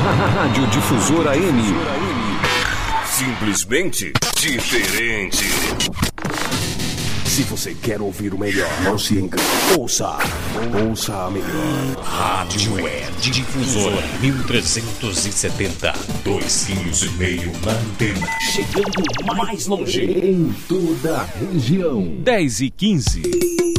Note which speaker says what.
Speaker 1: Rádio Difusora AM.
Speaker 2: Simplesmente diferente.
Speaker 1: Se você quer ouvir o melhor, não se engane. Ouça a melhor.
Speaker 3: Rádio Web Difusora 1370. 2,5 kg na antena.
Speaker 1: Chegando mais longe em toda a região.
Speaker 3: 10h15.